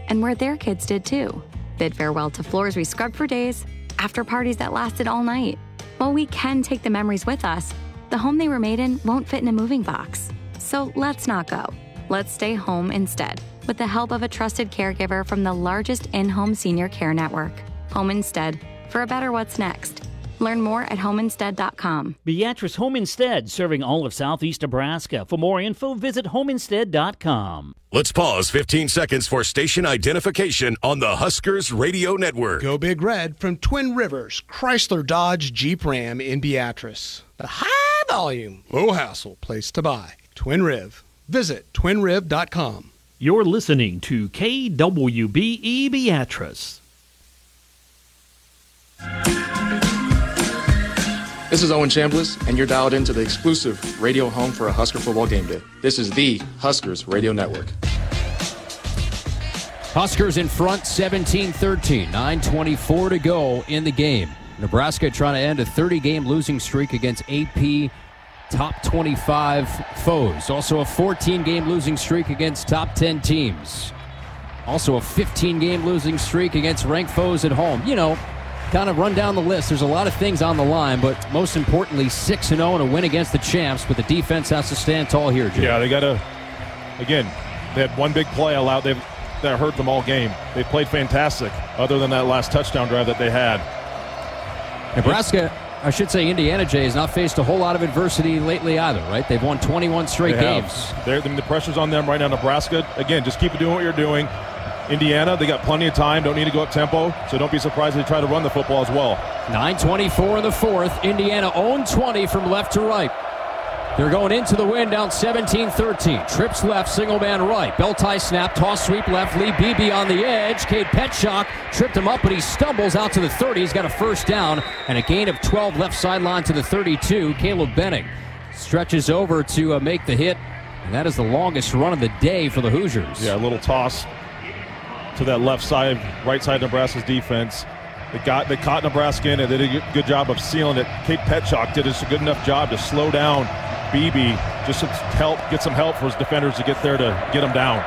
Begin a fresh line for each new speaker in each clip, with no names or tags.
and where their kids did too. Bid farewell to floors we scrubbed for days, after parties that lasted all night. While we can take the memories with us, the home they were made in won't fit in a moving box. So let's not go. Let's stay home instead, with the help of a trusted caregiver from the largest in-home senior care network. Home Instead, for a better what's next. Learn more at homeinstead.com.
Beatrice Home Instead, serving all of southeast Nebraska. For more info, visit homeinstead.com.
Let's pause 15 seconds for station identification on the Huskers Radio Network.
Go Big Red from Twin Rivers, Chrysler Dodge Jeep Ram in Beatrice. The high volume, low hassle place to buy. Twin Riv. Visit twinriv.com.
You're listening to KWBE Beatrice.
This is Owen Chambliss, and you're dialed into the exclusive radio home for a Husker football game day. This is the Huskers Radio Network.
Huskers in front, 17-13, 9:24 to go in the game. Nebraska trying to end a 30-game losing streak against AP top 25 foes. Also a 14-game losing streak against top 10 teams. Also a 15-game losing streak against ranked foes at home. You know, kind of run down the list. There's a lot of things on the line, but most importantly, 6-0 and a win against the champs, but the defense has to stand tall here, Jim.
Yeah, they got to, again, they had one big play allowed that hurt them all game. They played fantastic, other than that last touchdown drive that they had.
Nebraska, I should say Indiana, Jay, has not faced a whole lot of adversity lately either, right? They've won 21 straight games.
The pressure's on them right now. Nebraska, again, just keep doing what you're doing. Indiana, they got plenty of time, don't need to go up tempo, so don't be surprised if they try to run the football as well.
9:24 in the fourth. Indiana own 20 from left to right. They're going into the win down 17-13. Trips left, single man right. Bell tie snap, toss sweep left. Lee Beebe on the edge. Cade Petschok tripped him up, but he stumbles out to the 30. He's got a first down and a gain of 12 left sideline to the 32. Caleb Benning stretches over to make the hit, and that is the longest run of the day for the Hoosiers.
Yeah, a little toss to that left side, right side of Nebraska's defense. They caught Nebraska in it. They did a good job of sealing it. Cade Petschok did a good enough job to slow down Beebe, just to get some help for his defenders to get there to get him down.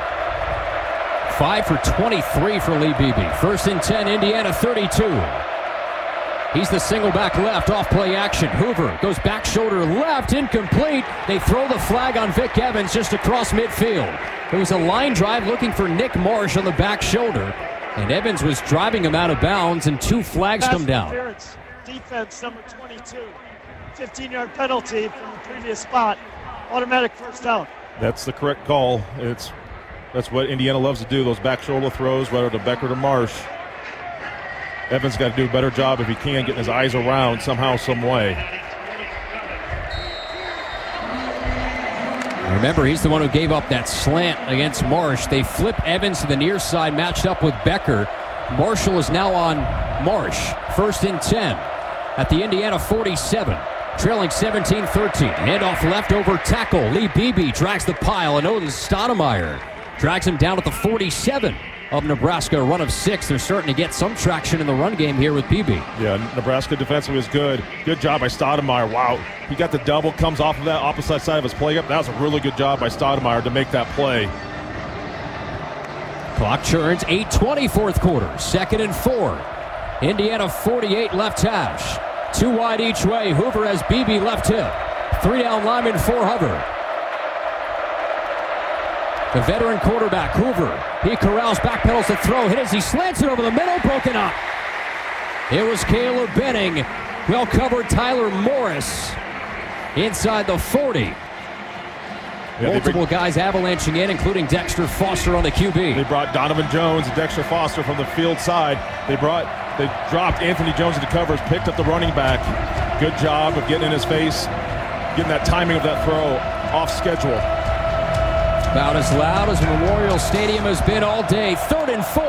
5 for 23 for Lee Beebe. First and 10, Indiana 32. He's the single back left, off play action. Hoover goes back shoulder left, incomplete. They throw the flag on Vic Evans just across midfield. It was a line drive looking for Nick Marsh on the back shoulder, and Evans was driving him out of bounds, and 2 flags come down.
Defense number 22. 15-yard penalty from the previous spot. Automatic first down.
That's the correct call. That's what Indiana loves to do, those back shoulder throws, whether to Becker or Marsh. Evans got to do a better job if he can, getting his eyes around somehow, some way.
Remember, he's the one who gave up that slant against Marsh. They flip Evans to the near side, matched up with Becker. Marshall is now on Marsh. First and 10 at the Indiana 47. Trailing 17-13. Handoff left over tackle. Lee Beebe drags the pile, and Odin Stoudemire drags him down at the 47 of Nebraska. A run of 6. They're starting to get some traction in the run game here with Beebe.
Yeah, Nebraska defensively was good. Good job by Stoudemire. Wow. He got the double, comes off of that opposite side of his play up. That was a really good job by Stoudemire to make that play.
Clock churns. 8:20 fourth quarter. 2nd and 4. Indiana 48 left hash. 2 wide each way. Hoover has Beebe left hip. 3 down lineman for Hubbard. The veteran quarterback, Hoover. He corrals, backpedals to throw. Hit as he slants it over the middle. Broken up. It was Caleb Benning. Well covered Tyler Morris inside the 40. Multiple guys avalanching in, including Dexter Foster on the QB.
They brought Donovan Jones and Dexter Foster from the field side. They dropped Anthony Jones into covers, picked up the running back. Good job of getting in his face, getting that timing of that throw off schedule.
About as loud as Memorial Stadium has been all day. 3rd and 4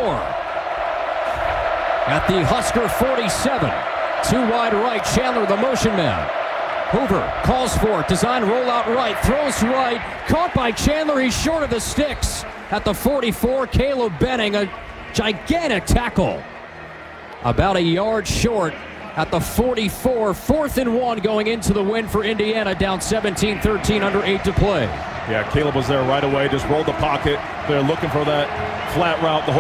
at the Husker 47. 2 wide right, Chandler the motion man. Hoover calls for it, design rollout right, throws right, caught by Chandler, he's short of the sticks. At the 44, Caleb Benning, a gigantic tackle. About a yard short at the 44, 4th and 1 going into the win for Indiana, down 17-13, under 8 to play.
Yeah, Caleb was there right away, just rolled the pocket. They're looking for that flat route the whole